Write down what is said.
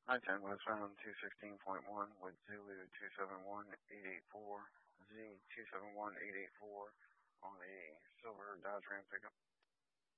I-10 westbound 216.1 with Zulu 271884, Z 271884 on a silver Dodge Ram pickup.